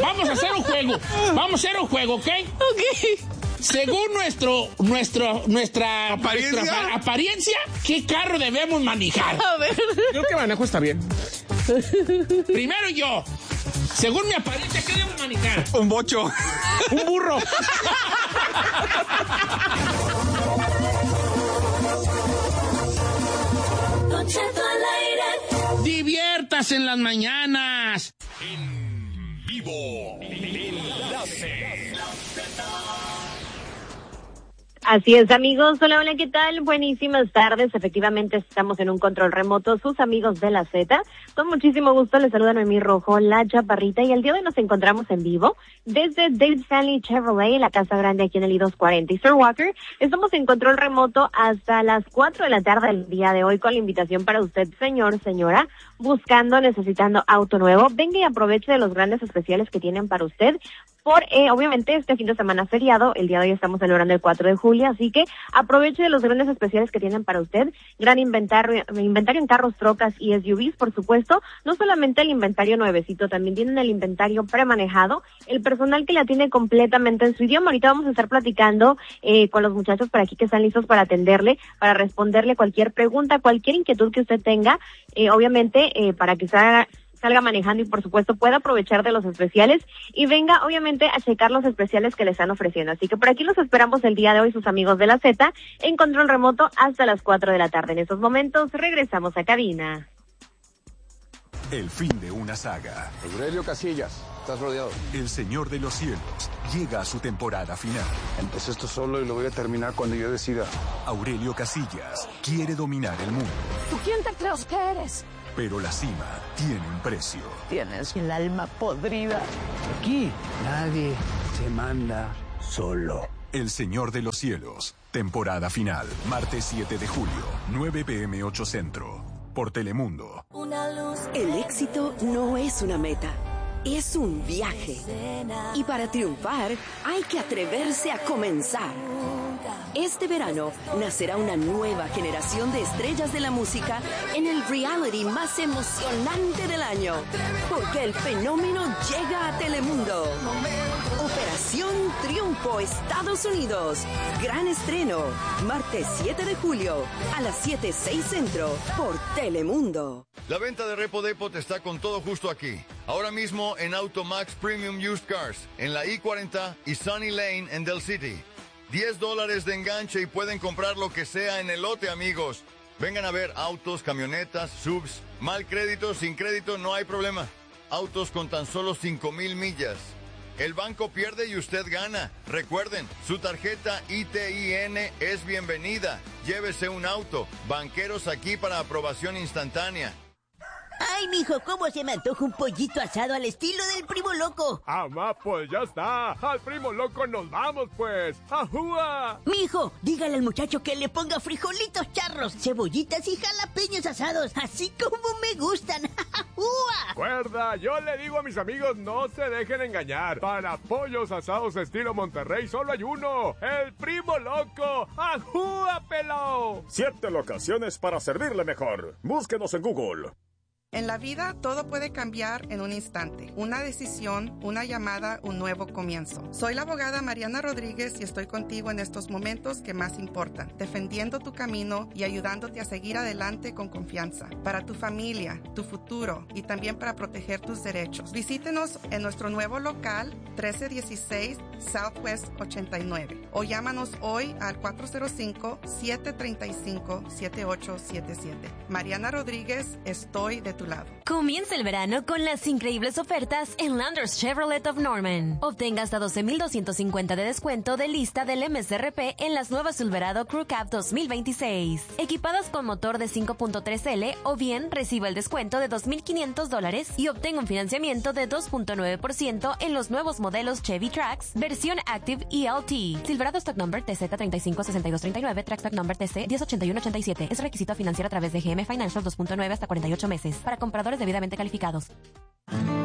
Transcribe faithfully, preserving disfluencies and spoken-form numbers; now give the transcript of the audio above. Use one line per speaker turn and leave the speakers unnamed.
vamos a hacer un juego. Vamos a hacer un juego, ¿ok?
Ok.
Según nuestro, nuestro, nuestra
¿Apariencia?
nuestra apariencia, ¿qué carro debemos manejar?
A ver.
Creo que manejo está bien.
Primero yo. Según mi apariencia, ¿qué debo manejar?
Un bocho.
Un burro.
Don Cheto al aire.
Diviértase en las mañanas.
En vivo. Enlace.
Así es, amigos. Hola, hola, ¿qué tal? Buenísimas tardes. Efectivamente, estamos en un control remoto. Sus amigos de la Z. Con muchísimo gusto les saluda Noemí Rojo, la Chaparrita. Y el día de hoy nos encontramos en vivo desde David Stanley Chevrolet, la Casa Grande aquí en el I dos cuarenta y Sir Walker. Estamos en control remoto hasta las cuatro de la tarde del día de hoy con la invitación para usted, señor, señora, buscando, necesitando auto nuevo. Venga y aproveche de los grandes especiales que tienen para usted. Por, eh, obviamente, este fin de semana feriado, el día de hoy estamos celebrando el cuatro de julio, así que aproveche de los grandes especiales que tienen para usted. Gran inventario, inventario en carros, trocas y S U Vs, por supuesto. No solamente el inventario nuevecito, también tienen el inventario premanejado. El personal que la tiene completamente en su idioma. Ahorita vamos a estar platicando eh, con los muchachos por aquí que están listos para atenderle, para responderle cualquier pregunta, cualquier inquietud que usted tenga, eh, obviamente, eh, para que salga... salga manejando y por supuesto pueda aprovechar de los especiales y venga obviamente a checar los especiales que le están ofreciendo. Así que por aquí los esperamos el día de hoy sus amigos de la Z en control remoto hasta las cuatro de la tarde. En estos momentos regresamos a cabina.
El fin de una saga.
Aurelio Casillas, estás rodeado.
El Señor de los Cielos llega a su temporada final.
Empecé esto solo y lo voy a terminar cuando yo decida.
Aurelio Casillas quiere dominar el mundo.
¿Tú quién te crees que eres?
Pero la cima tiene un precio.
Tienes el alma podrida.
Aquí nadie se manda solo.
El Señor de los Cielos, temporada final, martes siete de julio, nueve p m ocho Centro, por Telemundo.
Una luz.
El éxito no es una meta, es un viaje. Y para triunfar hay que atreverse a comenzar. Este verano nacerá una nueva generación de estrellas de la música en el reality más emocionante del año. Porque el fenómeno llega a Telemundo. Operación Triunfo, Estados Unidos. Gran estreno, martes siete de julio a las siete seis Centro por Telemundo.
La venta de Repo Depot está con todo justo aquí. Ahora mismo en Automax Premium Used Cars, en la I cuarenta y Sunny Lane en Del City. diez dólares de enganche y pueden comprar lo que sea en el lote, amigos. Vengan a ver autos, camionetas, subs, mal crédito, sin crédito, no hay problema. Autos con tan solo cinco mil millas. El banco pierde y usted gana. Recuerden, su tarjeta I T I N es bienvenida. Llévese un auto. Banqueros aquí para aprobación instantánea.
Ay, mijo, ¿cómo se me antoja un pollito asado al estilo del Primo Loco?
Amá, pues ya está. Al Primo Loco nos vamos, pues. ¡Ajúa!
Mijo, dígale al muchacho que le ponga frijolitos charros, cebollitas y jalapeños asados, así como me gustan. ¡Ajúa!
Cuerda, yo le digo a mis amigos, no se dejen engañar. Para pollos asados estilo Monterrey solo hay uno. El Primo Loco. ¡Ajúa, pelao!
Siete locaciones para servirle mejor. Búsquenos en Google.
En la vida todo puede cambiar en un instante. Una decisión, una llamada, un nuevo comienzo. Soy la abogada Mariana Rodríguez y estoy contigo en estos momentos que más importan, defendiendo tu camino y ayudándote a seguir adelante con confianza. Para tu familia, tu futuro y también para proteger tus derechos. Visítenos en nuestro nuevo local trece dieciséis Southwest ochenta y nueve o llámanos hoy al cuatro cero cinco, siete tres cinco, siete ocho siete siete. Mariana Rodríguez, estoy de tu lado.
Comienza el verano con las increíbles ofertas en Landers Chevrolet of Norman. Obtenga hasta doce mil doscientos cincuenta de descuento de lista del M S R P en las nuevas Silverado Crew Cab dos mil veintiséis. Equipadas con motor de cinco punto tres L o bien reciba el descuento de dos mil quinientos dólares y obtenga un financiamiento de dos punto nueve por ciento en los nuevos modelos Chevy Trax, versión Active E L T. Silverado Stock Number T Z treinta y cinco sesenta y dos treinta y nueve, Track Stock Number T C diez ochenta y uno ochenta y siete. Es requisito financiar a través de G M Financial dos punto nueve hasta cuarenta y ocho meses. Para compradores debidamente calificados.